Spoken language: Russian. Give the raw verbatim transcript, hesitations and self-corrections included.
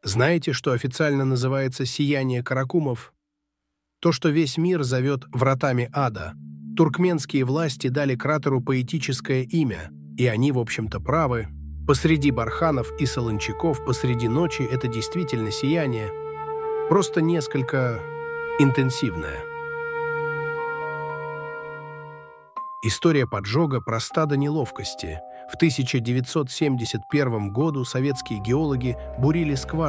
Знаете, что официально называется сияние Каракумов? То, что весь мир зовет вратами ада. Туркменские власти дали кратеру поэтическое имя, и они, в общем-то, правы. Посреди барханов и солончаков, посреди ночи это действительно сияние, просто несколько интенсивное. История поджога проста до неловкости. В тысяча девятьсот семьдесят первом году советские геологи бурили скважины